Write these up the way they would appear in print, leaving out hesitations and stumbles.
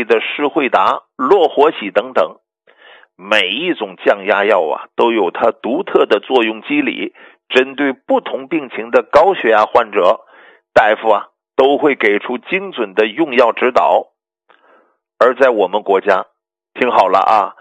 类的施惠达、洛活喜等等。每一种降压药啊，都有它独特的作用机理，针对不同病情的高血压患者，大夫啊都会给出精准的用药指导。而在我们国家，听好了啊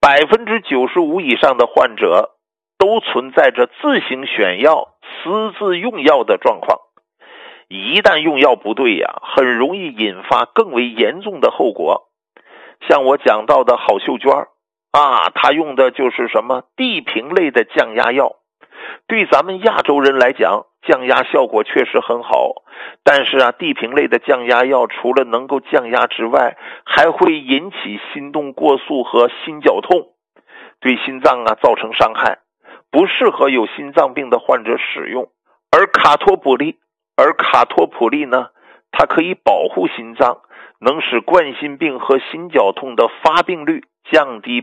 ，95%以上的患者都存在着自行选药、私自用药的状况。一旦用药不对呀，很容易引发更为严重的后果。像我讲到的好秀娟啊，她用的就是什么地平类的降压药。对咱们亚洲人来讲，降压效果确实很好，但是啊，地平类的降压药除了能够降压之外，还会引起心动过速和心绞痛，对心脏啊造成伤害，不适合有心脏病的患者使用。而卡托普利呢，它可以保护心脏，能使冠心病和心绞痛的发病率降低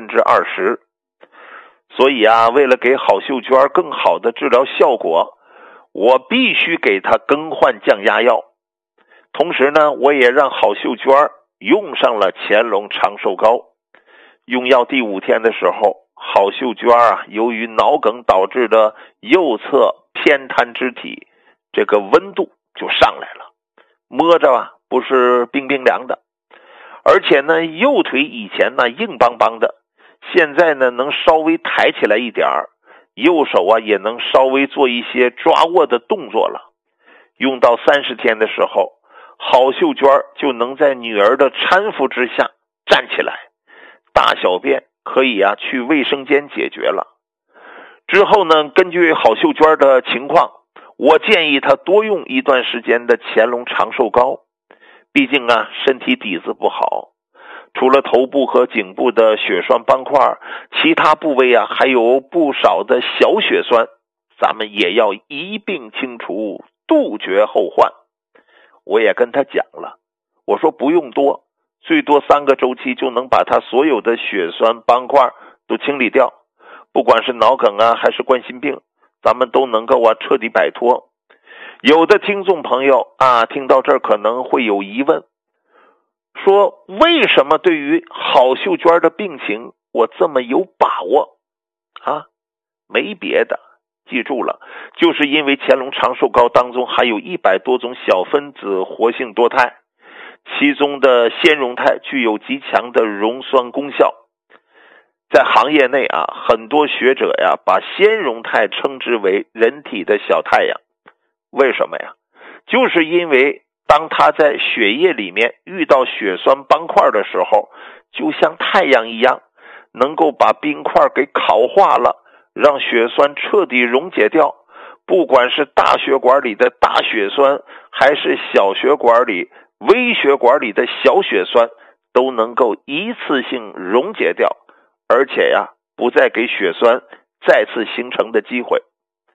20%。所以啊，为了给好秀娟更好的治疗效果，我必须给她更换降压药。同时呢，我也让好秀娟用上了乾隆长寿膏。用药第5天的时候，好秀娟啊，由于脑梗导致的右侧偏瘫肢体，这个温度就上来了，摸着啊不是冰冰凉的，而且呢，右腿以前呢硬邦邦的，现在呢能稍微抬起来一点儿，右手啊也能稍微做一些抓握的动作了。用到30天的时候，好秀娟就能在女儿的搀扶之下站起来，大小便可以啊去卫生间解决了。之后呢，根据好秀娟的情况，我建议她多用一段时间的乾隆长寿膏。毕竟啊身体底子不好，除了头部和颈部的血栓斑块，其他部位啊还有不少的小血栓，咱们也要一并清除，杜绝后患。我也跟他讲了，我说不用多，最多3个周期就能把他所有的血栓斑块都清理掉，不管是脑梗啊还是冠心病，咱们都能够啊彻底摆脱。有的听众朋友啊，听到这儿可能会有疑问，说为什么对于好秀娟的病情我这么有把握啊？没别的，记住了，就是因为乾隆长寿膏当中含有100多种小分子活性多肽，其中的鲜溶肽具有极强的溶酸功效。在行业内啊，很多学者呀把鲜溶肽称之为人体的小太阳。为什么呀？就是因为当它在血液里面遇到血栓斑块的时候，就像太阳一样，能够把冰块给烤化了，让血栓彻底溶解掉。不管是大血管里的大血栓，还是小血管里、微血管里的小血栓，都能够一次性溶解掉，而且呀，不再给血栓再次形成的机会。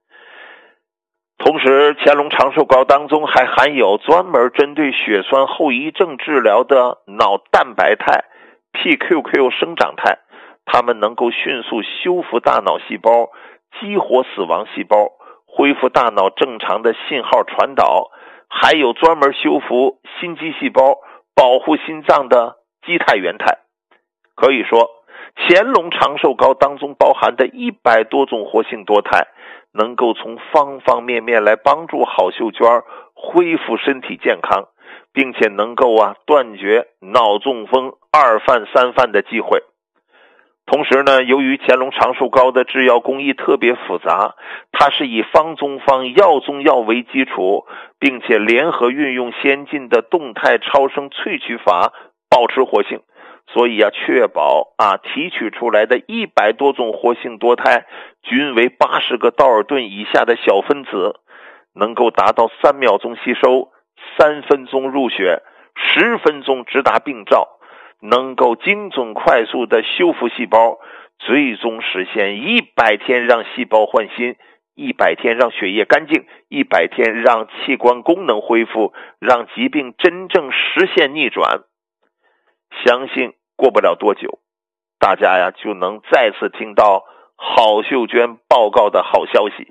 同时，乾隆长寿膏当中还含有专门针对血栓后遗症治疗的脑蛋白肽 PQQ 生长肽，它们能够迅速修复大脑细胞，激活死亡细胞，恢复大脑正常的信号传导，还有专门修复心肌细胞，保护心脏的肌肽原肽。可以说，乾隆长寿膏当中包含的100多种活性多肽，能够从方方面面来帮助好秀娟恢复身体健康，并且能够断绝脑中风2犯3犯的机会。同时呢，由于乾隆长寿膏的制药工艺特别复杂，它是以方中方、药中药为基础，并且联合运用先进的动态超声萃取法保持活性，所以确保提取出来的100多种活性多肽均为80个道尔顿以下的小分子，能够达到3秒钟吸收、3分钟入血、10分钟直达病灶，能够精准快速的修复细胞，最终实现100天让细胞换新，100天让血液干净，100天让器官功能恢复，让疾病真正实现逆转。相信过不了多久，大家就能再次听到好秀娟报告的好消息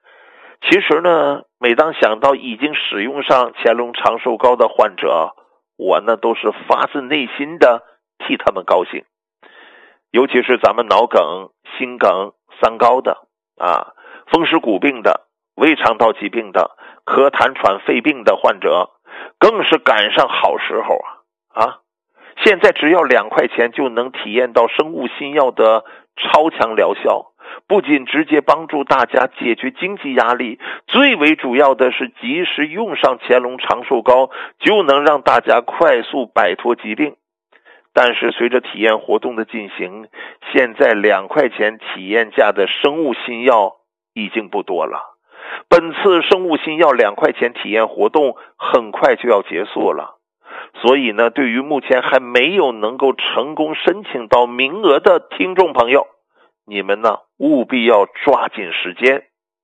其实呢，每当想到已经使用上乾隆长寿膏的患者， 我呢都是发自内心的替他们高兴。尤其是咱们脑梗、心梗、三高的风湿骨病的、胃肠道疾病的、咳痰喘肺病的患者，更是赶上好时候现在只要2块钱就能体验到生物新药的超强疗效，不仅直接帮助大家解决经济压力，最为主要的是及时用上乾隆长寿膏，就能让大家快速摆脱疾病。但是随着体验活动的进行，现在2块钱体验价的生物新药已经不多了。本次生物新药2块钱体验活动很快就要结束了，所以呢，对于目前还没有能够成功申请到名额的听众朋友，你们呢务必要抓紧时间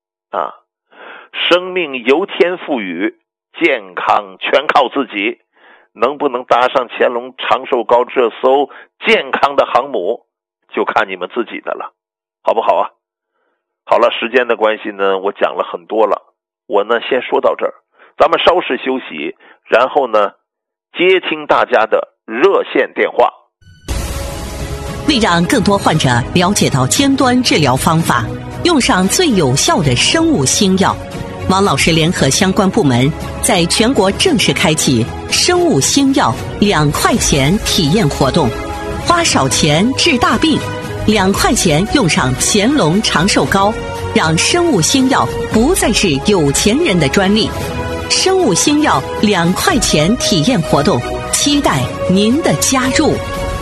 生命由天赋予，健康全靠自己。能不能搭上乾隆长寿膏这艘健康的航母，就看你们自己的了，好不好啊？好了，时间的关系呢，我讲了很多了，我呢先说到这儿，咱们稍事休息，然后呢接听大家的热线电话。 为让更多患者了解到尖端治疗方法，用上最有效的生物新药，王老师联合相关部门在全国正式开启生物新药2块钱体验活动，花少钱治大病，2块钱用上乾隆长寿膏，让生物新药不再是有钱人的专利。生物新药2块钱体验活动，期待您的加入。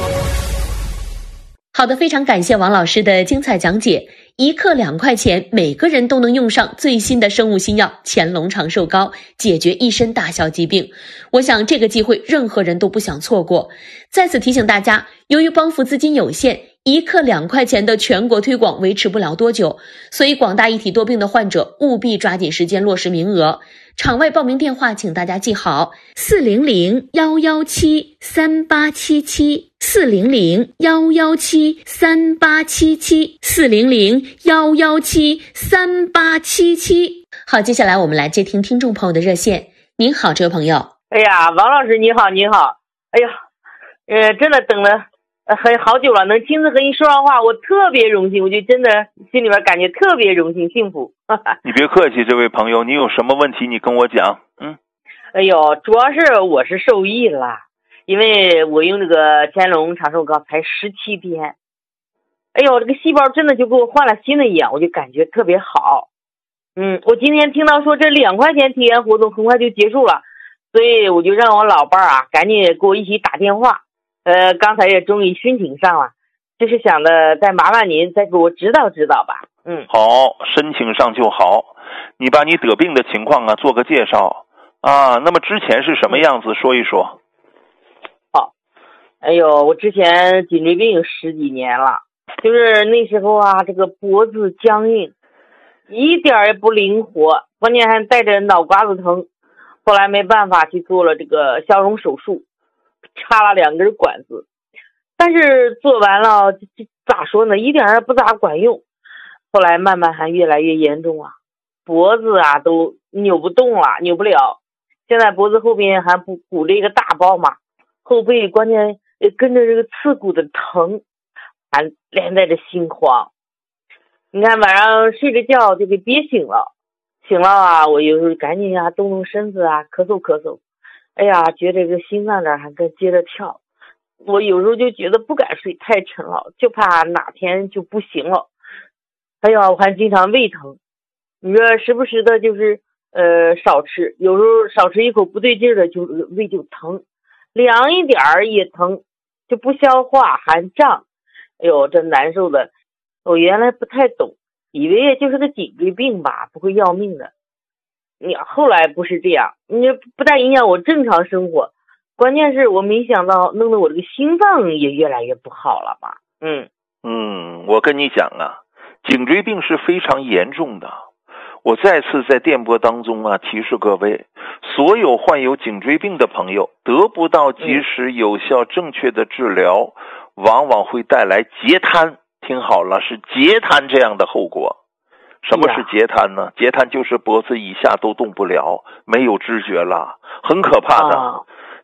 好的，非常感谢王老师的精彩讲解。1克2块钱，每个人都能用上最新的生物新药乾隆长寿膏，解决一身大小疾病。我想这个机会任何人都不想错过。再次提醒大家，由于帮扶资金有限，1克2块钱的全国推广维持不了多久，所以广大一体多病的患者务必抓紧时间落实名额。场外报名电话请大家记好，400-117-3877，400-117-3877。好，接下来我们来接听听众朋友的热线。您好，这位朋友。 哎呀，王老师你好，你好。哎呀，真的等了好久了，能亲自和你说上话，我特别荣幸，我就真的心里边感觉特别荣幸幸福。 你别客气，这位朋友，你有什么问题你跟我讲。 哎呦，主要是我是受益了，因为我用这个乾隆长寿膏才17天，哎呦，这个细胞真的就给我换了新的一样，我就感觉特别好。我今天听到说这2块钱体验活动很快就结束了，所以我就让我老伴儿赶紧给我一起打电话。刚才也终于申请上了，就是想的再麻烦您再给我指导指导吧。 好，申请上就好。你把你得病的情况做个介绍那么之前是什么样子说一说。 好，哎呦，我之前颈椎病10几年了，就是那时候这个脖子僵硬，一点也不灵活，关键还带着脑瓜子疼。后来没办法去做了这个消融手术，插了2根管子，但是做完了咋说呢，一点也不咋管用。后来慢慢还越来越严重脖子都扭不动了，扭不了。现在脖子后边还鼓了一个大包嘛，后背关键跟着这个刺骨的疼，还连带着心慌。你看晚上睡着觉就给憋醒了，我有时候赶紧动动身子咳嗽咳嗽。哎呀，觉得这个心脏这还跟接着跳，我有时候就觉得不敢睡太沉了，就怕哪天就不行了。哎呀，我还经常胃疼，你说时不时的就是少吃，有时候少吃一口不对劲的就胃就疼，凉一点儿也疼，就不消化还胀。哎呦，这难受的，我原来不太懂，以为就是个颈椎病吧，不会要命的。你后来不是这样，你不但影响我正常生活，关键是我没想到弄得我这个心脏也越来越不好了吧。 我跟你讲颈椎病是非常严重的。我再次在电波当中提示各位，所有患有颈椎病的朋友得不到及时有效正确的治疗，往往会带来截瘫，听好了，是截瘫这样的后果。什么是截瘫呢？截瘫就是脖子以下都动不了，没有知觉了，很可怕的。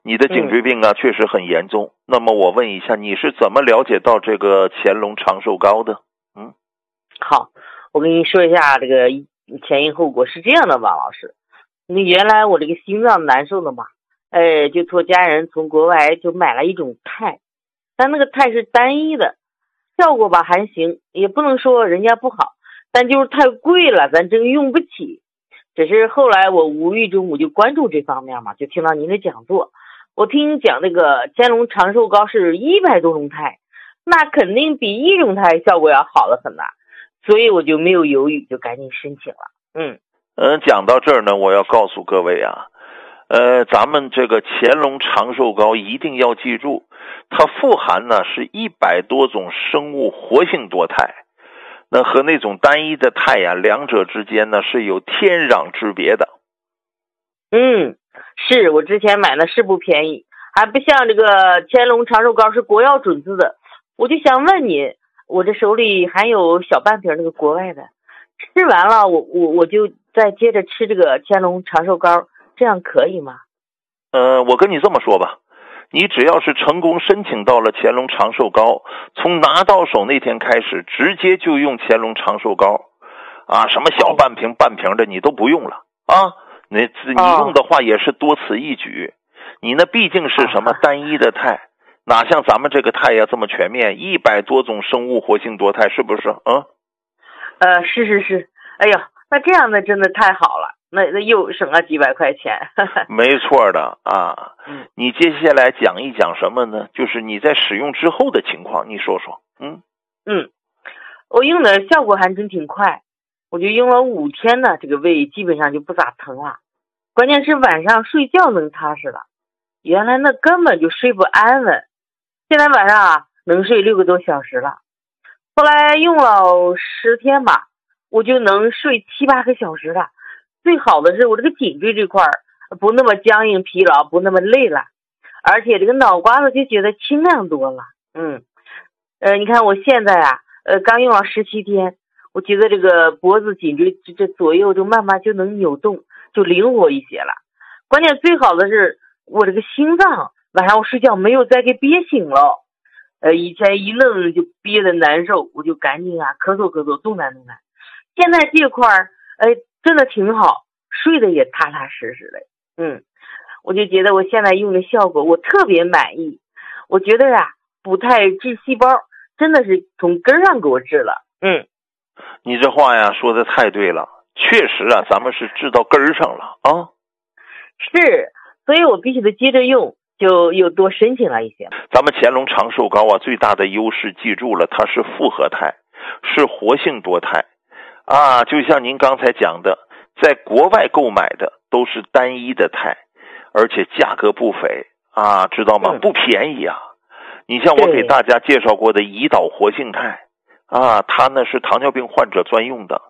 你的颈椎病啊确实很严重。那么我问一下，你是怎么了解到这个乾隆长寿膏的？ 好，我跟你说一下这个前因后果是这样的，王老师。原来我这个心脏难受的嘛，就托家人从国外就买了一种肽，但那个肽是单一的，效果吧还行，也不能说人家不好，但就是太贵了，咱真用不起。只是后来我无意中我就关注这方面嘛，就听到您的讲座，我听你讲那个乾隆长寿膏是100多种肽，那肯定比一种肽效果要好了很呐，所以我就没有犹豫，就赶紧申请了。 讲到这儿呢，我要告诉各位啊，咱们这个乾隆长寿膏一定要记住，它富含呢是100多种生物活性多肽，那和那种单一的肽呀，两者之间呢是有天壤之别的。 是我之前买的是不便宜，还不像这个乾隆长寿膏是国药准字的。我就想问你，我这手里还有小半瓶那个国外的，吃完了我就再接着吃这个乾隆长寿膏，这样可以吗？ 我跟你这么说吧，你只要是成功申请到了乾隆长寿膏，从拿到手那天开始，直接就用乾隆长寿膏啊，什么小半瓶半瓶的你都不用了啊。你用的话也是多此一举。你那毕竟是什么单一的肽，哪像咱们这个肽呀这么全面，100多种生物活性多肽，是不是？ 是。哎呦，那这样的真的太好了，那又省了几百块钱。 没错的啊。你接下来讲一讲什么呢？就是你在使用之后的情况，你说说。 我用的效果还真挺快，我就用了5天呢，这个胃基本上就不咋疼了，关键是晚上睡觉能踏实了，原来那根本就睡不安稳，现在晚上能睡6个多小时了。后来用了10天吧，我就能睡7、8个小时了。最好的是我这个颈椎这块不那么僵硬疲劳，不那么累了，而且这个脑瓜子就觉得清亮多了。你看我现在刚用了17天，我觉得这个脖子颈椎这左右就慢慢就能扭动，就灵活一些了。关键最好的是我这个心脏晚上我睡觉没有再给憋醒了，以前一弄就憋得难受，我就赶紧咳嗽动弹。现在这块真的挺好，睡得也踏踏实实的。我就觉得我现在用的效果我特别满意，我觉得补肽治细胞真的是从根上给我治了。 你这话呀说的太对了，确实咱们是治到根上了啊。 是，所以我必须得接着用，就又多申请了一些。 咱们乾隆长寿膏最大的优势记住了，它是复合肽，是活性多肽就像您刚才讲的，在国外购买的都是单一的肽，而且价格不菲知道吗？不便宜你像我给大家介绍过的胰岛活性肽它呢是糖尿病患者专用的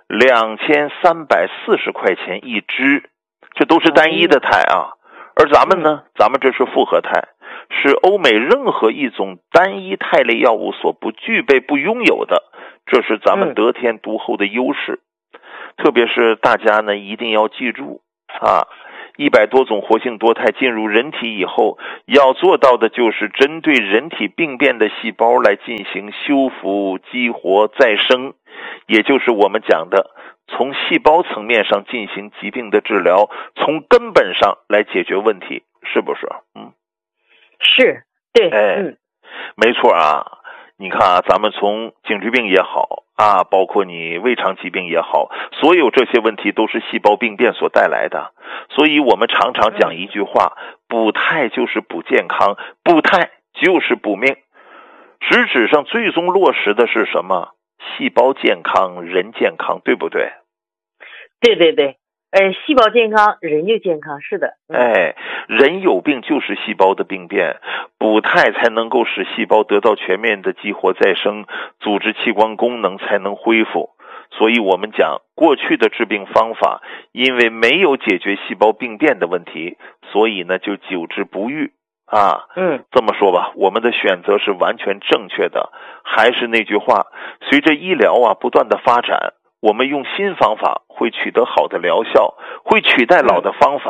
，2340块钱一支，这都是单一的肽而咱们呢，咱们这是复合肽，是欧美任何一种单一肽类药物所不具备不拥有的，这是咱们得天独厚的优势。特别是大家呢一定要记住100多种活性多肽进入人体以后，要做到的就是针对人体病变的细胞来进行修复、激活、再生，也就是我们讲的从细胞层面上进行疾病的治疗，从根本上来解决问题，是不是？ 是，对。 没错你看咱们从颈椎病也好包括你胃肠疾病也好，所有这些问题都是细胞病变所带来的。所以我们常常讲一句话，补肽就是补健康，补肽就是补命。实质上最终落实的是什么？细胞健康，人健康，对不对？ 对，细胞健康，人就健康，是的。 人有病就是细胞的病变，补肽才能够使细胞得到全面的激活再生，组织器官功能才能恢复。所以我们讲过去的治病方法，因为没有解决细胞病变的问题，所以呢就久治不愈这么说吧，我们的选择是完全正确的。还是那句话，随着医疗不断的发展，我们用新方法会取得好的疗效，会取代老的方法，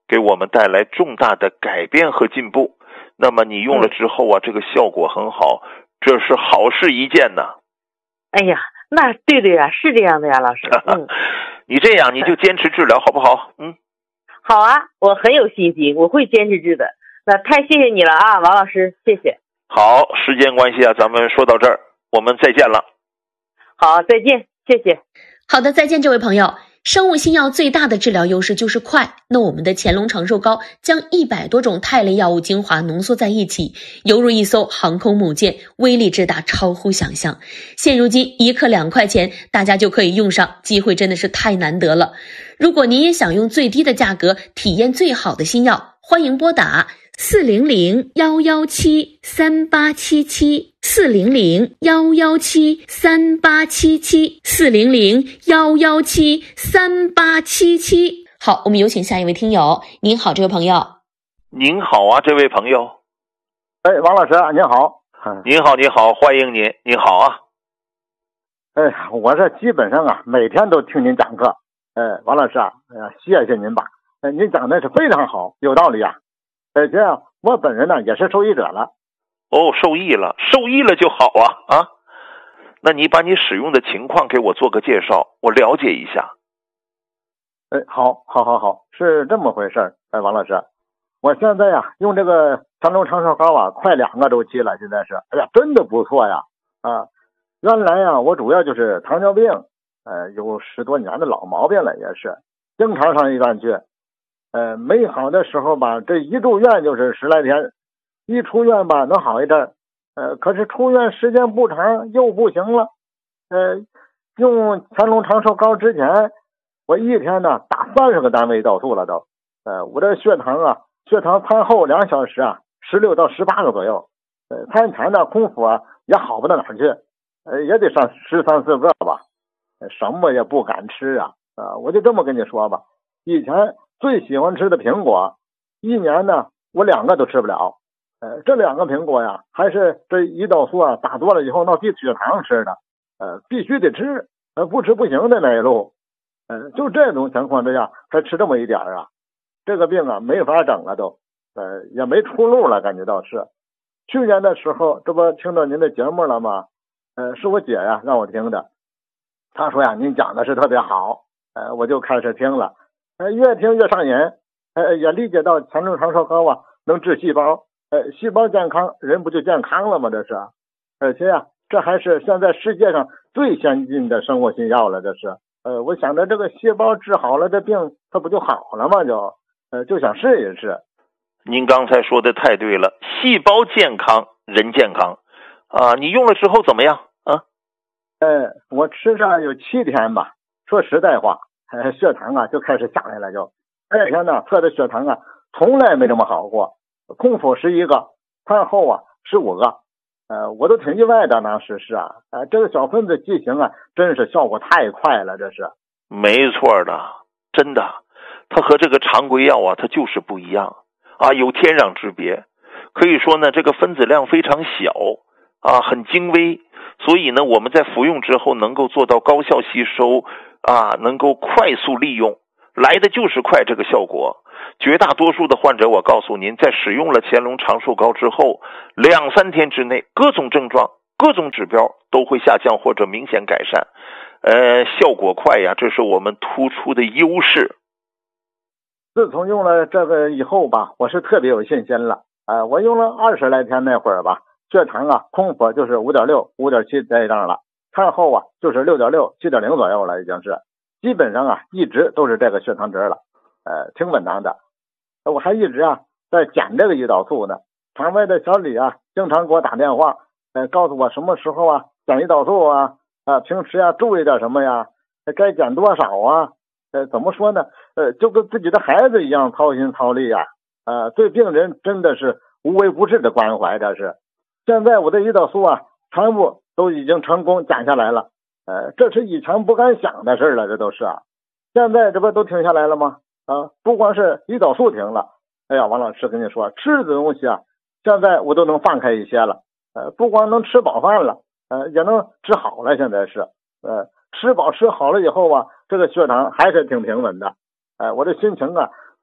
给我们带来重大的改变和进步。那么你用了之后啊，这个效果很好，这是好事一件呢。 哎呀，那对的呀，是这样的呀，老师。 你这样你就坚持治疗好不好？ 好啊，我很有信心，我会坚持治的。那太谢谢你了啊，王老师，谢谢。 好，时间关系啊，咱们说到这儿，我们再见了。 好，再见，谢谢。 好的，再见，这位朋友。生物新药最大的治疗优势就是快，那我们的乾隆长寿膏将100多种肽类药物精华浓缩在一起，犹如一艘航空母舰，威力之大超乎想象。现如今1克2块钱，大家就可以用上，机会真的是太难得了。如果您也想用最低的价格体验最好的新药，欢迎拨打400-117-3877，400-117-3877，400-117-3877。好，我们有请下一位听友。您好，这位朋友。 您好啊，这位朋友。 王老师您好。 您好，你好，欢迎您。您好啊。 我这基本上啊每天都听您讲课。王老师啊，谢谢您吧。您讲的是非常好，有道理啊。这样我本人呢也是受益者了。 哦，受益了就好啊。那你把你使用的情况给我做个介绍，我了解一下。 好，是这么回事。王老师，我现在呀用这个乾隆长寿膏啊快2个周期了，现在是真的不错呀。原来呀我主要就是糖尿病，有10多年的老毛病了，也是经常上医院去。没好的时候吧，这一住院就是10来天，一出院吧能好一阵，可是出院时间不长又不行了。用乾隆长寿膏之前，我一天呢打30个单位胰岛素了都。我这血糖餐后2小时啊16到18个左右。餐前呢空腹啊也好不到哪儿去，也得上13、14个吧，什么也不敢吃啊。我就这么跟你说吧，以前最喜欢吃的苹果，一年呢我2个都吃不了。这2个苹果呀，还是这胰岛素啊打多了以后闹低血糖吃的，必须得吃，不吃不行的那一路。就这种情况之下才吃这么一点啊，这个病啊没法整了都，也没出路了，感觉到是。去年的时候，这不听到您的节目了吗？是我姐呀让我听的，她说呀您讲的是特别好，我就开始听了，越听越上瘾，也理解到乾隆长寿膏啊能治细胞，细胞健康，人不就健康了吗？这是，而且呀，这还是现在世界上最先进的生物新药了，这是。我想着这个细胞治好了，这病它不就好了吗？就想试一试。 您刚才说的太对了，细胞健康，人健康啊！你用了之后怎么样啊？ 我吃上有7天吧。说实在话，血糖啊就开始下来了就。2天呢测的血糖啊从来没这么好过，空腹11个，餐后啊15个。我都挺意外的，当时是啊，这个小分子剂型啊，真是效果太快了，这是。 没错的，真的，它和这个常规药啊，它就是不一样啊，有天壤之别。可以说呢，这个分子量非常小啊，很精微，所以呢，我们在服用之后能够做到高效吸收啊，能够快速利用，来的就是快这个效果。绝大多数的患者，我告诉您，在使用了乾隆长寿膏之后，2、3天之内，各种症状、各种指标都会下降或者明显改善。效果快呀，这是我们突出的优势。 自从用了这个以后吧，我是特别有信心了。我用了20来天那会儿吧，血糖啊，空腹就是5.6、5.7这样了，餐后啊就是6.6、7.0左右了，已经是，基本上啊一直都是这个血糖值了，挺稳当的。我还一直啊在减这个胰岛素呢。场外的小李啊，经常给我打电话，告诉我什么时候啊减胰岛素啊，平时啊注意点什么呀，该减多少啊，怎么说呢？就跟自己的孩子一样操心操力啊，对病人真的是无微不至的关怀，这是。现在我的胰岛素啊，全部都已经成功减下来了，这是以前不敢想的事了，这都是啊。现在这不都停下来了吗？不光是胰岛素停了，哎呀，王老师跟你说，吃的东西啊，现在我都能放开一些了，不光能吃饱饭了，也能吃好了，现在是，吃饱吃好了以后啊，这个血糖还是挺平稳的，我这心情啊，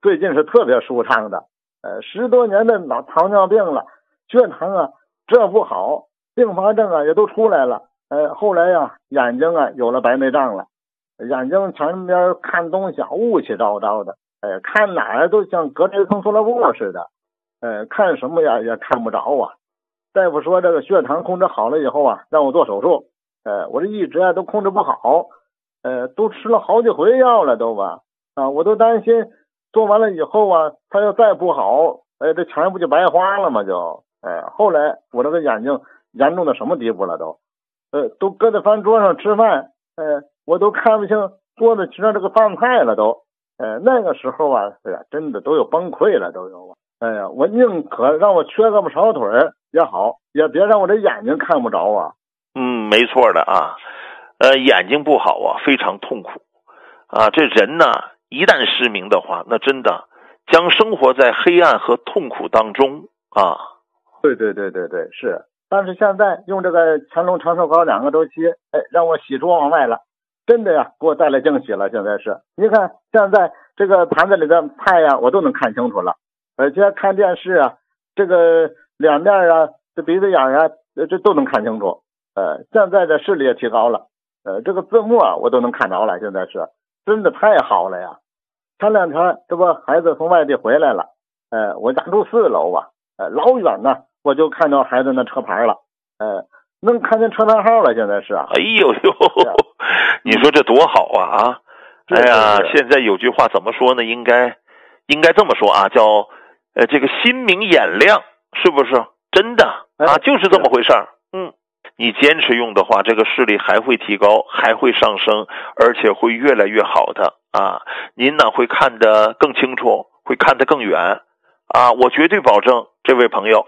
最近是特别舒畅的。10多年的糖尿病了，血糖啊这不好，并发症啊也都出来了。后来呀，眼睛啊有了白内障了，眼睛前边看东西雾气昭昭的，看哪儿都像隔着一层塑料布似的，看什么呀也看不着啊。大夫说这个血糖控制好了以后啊，让我做手术。我这一直啊都控制不好，都吃了好几回药了都吧，我都担心做完了以后啊，他要再不好，这钱不就白花了吗？就，后来我这个眼睛严重到什么地步了都搁在饭桌上吃饭，我都看不清桌子上这个饭菜了都，那个时候啊，真的都有崩溃了都有。我宁可让我缺胳膊少腿也好，也别让我这眼睛看不着啊。 没错的啊，眼睛不好啊，非常痛苦啊。这人呢，一旦失明的话，那真的将生活在黑暗和痛苦当中啊。 对，是。但是现在用这个乾隆长寿膏2个周期，让我喜出望外了，真的呀，给我带来惊喜了。现在是，你看现在这个盘子里的菜呀，我都能看清楚了，而且看电视啊，这个脸面啊，这鼻子眼啊，这都能看清楚。现在的视力也提高了，这个字幕啊我都能看着了，现在是真的太好了呀。前2天这不孩子从外地回来了，我家住4楼啊，老远呢我就看到孩子那车牌了，能看见车牌号了，现在是啊。 哎呦呦，你说这多好啊！哎呀，现在有句话怎么说呢？应该这么说啊，叫这个心明眼亮，是不是？真的啊，就是这么回事儿。你坚持用的话，这个视力还会提高，还会上升，而且会越来越好的啊！您呢会看得更清楚，会看得更远啊！我绝对保证，这位朋友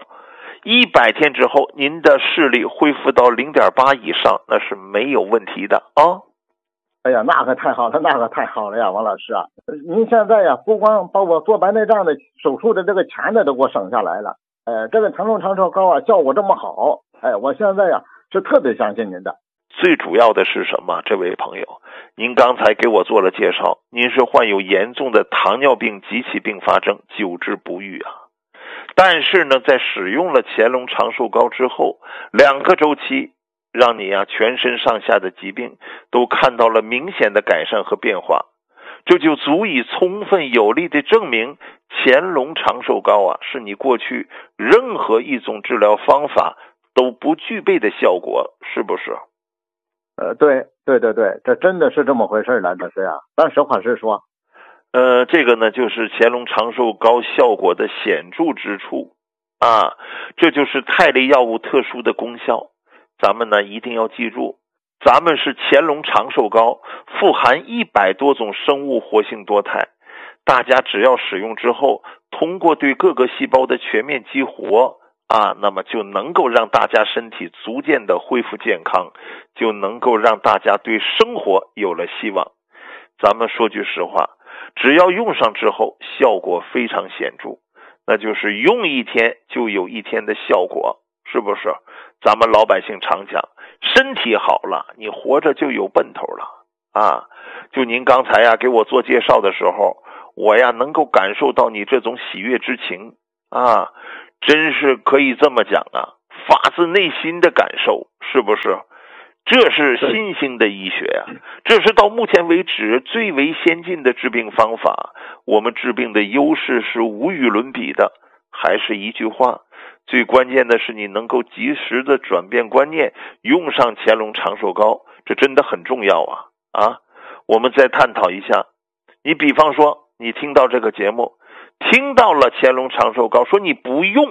，100天之后，您的视力恢复到0.8以上，那是没有问题的啊！ 哎呀，那可太好了，那可太好了呀，王老师啊！您现在呀，不光把我做白内障的手术的这个钱呢都给我省下来了，这个乾隆长寿膏啊，效果这么好，我现在呀是特别相信您的。 最主要的是什么？这位朋友，您刚才给我做了介绍，您是患有严重的糖尿病及其并发症，久治不愈啊。但是呢，在使用了乾隆长寿膏之后，2个周期，让你全身上下的疾病都看到了明显的改善和变化，这就足以充分有力的证明乾隆长寿膏啊，是你过去任何一种治疗方法都不具备的效果，是不是？ 对，这真的是这么回事了，这是呀。但实话实说， 这个呢，就是乾隆长寿膏效果的显著之处啊，这就是肽类药物特殊的功效。咱们呢一定要记住，咱们是乾隆长寿膏，富含100多种生物活性多肽，大家只要使用之后，通过对各个细胞的全面激活啊，那么就能够让大家身体逐渐的恢复健康，就能够让大家对生活有了希望。咱们说句实话，只要用上之后，效果非常显著，那就是用1天就有1天的效果，是不是？咱们老百姓常讲，身体好了，你活着就有奔头了啊！就您刚才给我做介绍的时候，我能够感受到你这种喜悦之情啊，真是可以这么讲啊，发自内心的感受，是不是？这是新兴的医学啊，这是到目前为止最为先进的治病方法，我们治病的优势是无与伦比的。还是一句话，最关键的是你能够及时的转变观念，用上乾隆长寿膏，这真的很重要啊！我们再探讨一下，你比方说你听到这个节目，听到了乾隆长寿膏，说你不用，